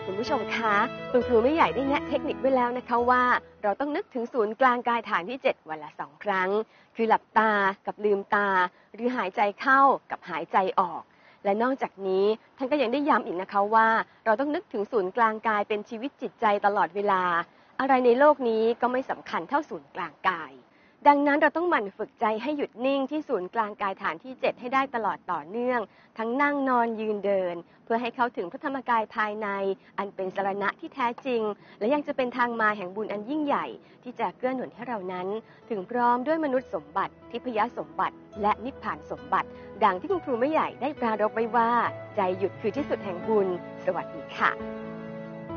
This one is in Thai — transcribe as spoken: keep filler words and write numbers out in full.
คุณผู้ชมคะคุณครูไม่ใหญ่ได้แนะเทคนิคไว้แล้วนะคะว่าเราต้องนึกถึงศูนย์กลางกายฐานที่เจ็ดวันละสองครั้งคือหลับตากับลืมตาหรือหายใจเข้ากับหายใจออกและนอกจากนี้ท่านก็ยังได้ย้ำอีกนะคะว่าเราต้องนึกถึงศูนย์กลางกายเป็นชีวิตจิตใจตลอดเวลาอะไรในโลกนี้ก็ไม่สำคัญเท่าศูนย์กลางกายดังนั้นเราต้องหมั่นฝึกใจให้หยุดนิ่งที่ศูนย์กลางกายฐานที่เจ็ดให้ได้ตลอดต่อเนื่องทั้งนั่งนอนยืนเดินเพื่อให้เข้าถึงพระธรรมกายภายในอันเป็นสรณะที่แท้จริงและยังจะเป็นทางมาแห่งบุญอันยิ่งใหญ่ที่จะเกื้อหนุนให้เรานั้นถึงพร้อมด้วยมนุษย์สมบัติทิพยสมบัติและนิพพานสมบัติดังที่คุณครูไม่ใหญ่ได้ปรารภไว้ว่าใจหยุดคือที่สุดแห่งบุญสวัสดีค่ะ